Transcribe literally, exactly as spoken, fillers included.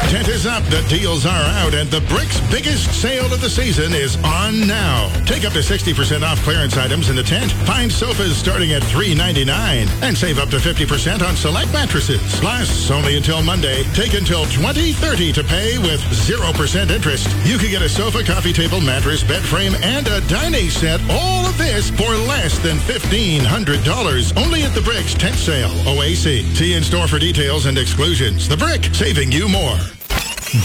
Tent is up, the deals are out, and the Brick's biggest sale of the season is on now. Take up to sixty percent off clearance items in the tent. Find sofas starting at three ninety-nine and save up to fifty percent on select mattresses. Plus, only until Monday, take until twenty thirty to pay with zero percent interest. You can get a sofa, coffee table, mattress, bed frame, and a dining set. All of this for less than fifteen hundred dollars. Only at the Brick's tent sale. O A C. See in store for details and exclusions. The Brick, saving you more.